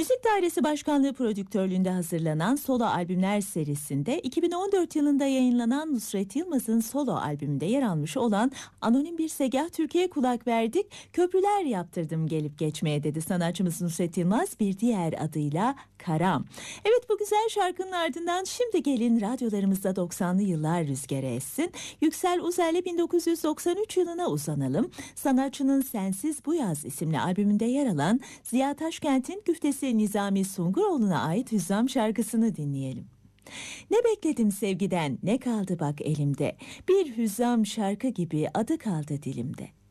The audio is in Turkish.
Müzik Dairesi Başkanlığı prodüktörlüğünde hazırlanan solo albümler serisinde 2014 yılında yayınlanan Nusret Yılmaz'ın solo albümünde yer almış olan Anonim Bir Segah Türkiye'ye kulak verdik. Köprüler yaptırdım gelip geçmeye dedi sanatçımız Nusret Yılmaz bir diğer adıyla Karam. Evet, bu güzel şarkının ardından şimdi gelin radyolarımızda 90'lı yıllar rüzgarı essin. Yüksel Uzer'le 1993 yılına uzanalım. Sanatçının Sensiz Bu Yaz isimli albümünde yer alan Ziya Taşkent'in güftesi Nizami Sunguroğlu'na ait Hüzzam şarkısını dinleyelim. Ne bekledim sevgiden, ne kaldı bak elimde, bir hüzzam şarkı gibi adı kaldı dilimde.